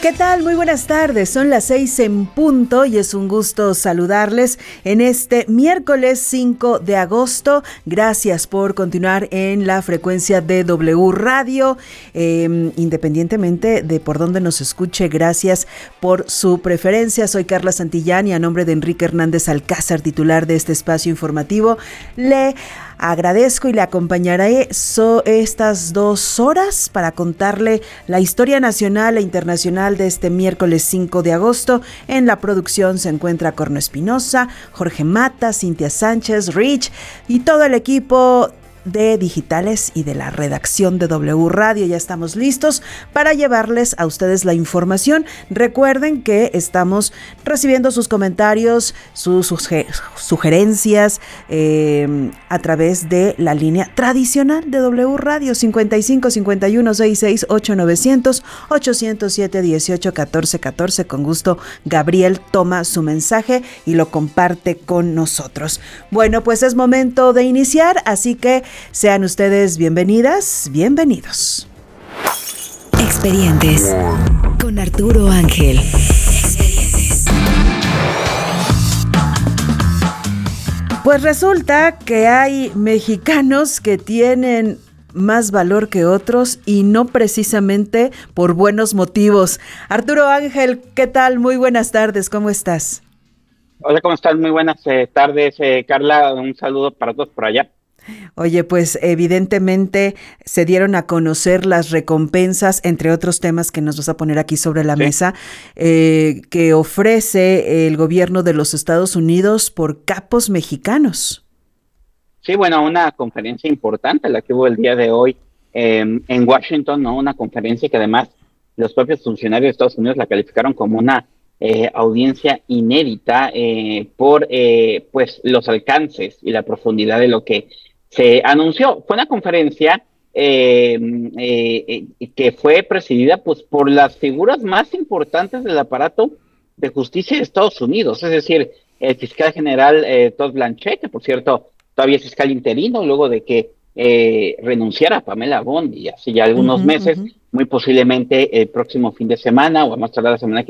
¿Qué tal? Muy buenas tardes, son las 6 en punto y es un gusto saludarles en este miércoles 5 de agosto. Gracias por continuar en la frecuencia de W Radio, independientemente de por dónde nos escuche, gracias por su preferencia. Soy Carla Santillán y a nombre de Enrique Hernández Alcázar, titular de este espacio informativo, le agradezco y le acompañaré estas 2 horas para contarle la historia nacional e internacional de este miércoles 5 de agosto. En la producción se encuentra Corno Espinosa, Jorge Mata, Cintia Sánchez, Rich y todo el equipo de digitales y de la redacción de W Radio. Ya estamos listos para llevarles a ustedes la información. Recuerden que estamos recibiendo sus comentarios, sus sugerencias a través de la línea tradicional de W Radio 55 51 66 8900 807 18 14 14. Con gusto, Gabriel toma su mensaje y lo comparte con nosotros. Bueno, pues es momento de iniciar, así que sean ustedes bienvenidas, bienvenidos. Expedientes con Arturo Ángel. Pues resulta que hay mexicanos que tienen más valor que otros y no precisamente por buenos motivos. Arturo Ángel, ¿qué tal? Muy buenas tardes, ¿cómo estás? Hola, ¿cómo estás? Muy buenas tardes, Carla. Un saludo para todos por allá. Oye, pues evidentemente se dieron a conocer las recompensas, entre otros temas que nos vas a poner aquí sobre la mesa, que ofrece el gobierno de los Estados Unidos por capos mexicanos. Sí, bueno, una conferencia importante la que hubo el día de hoy en Washington, ¿no? Una conferencia que además los propios funcionarios de Estados Unidos la calificaron como una audiencia inédita por pues los alcances y la profundidad de lo que se anunció. Fue una conferencia que fue presidida pues por las figuras más importantes del aparato de justicia de Estados Unidos, es decir, el fiscal general Todd Blanchett, que por cierto todavía es fiscal interino luego de que renunciara a Pamela Bondi hace ya algunos meses, muy posiblemente el próximo fin de semana o a más tardar la semana que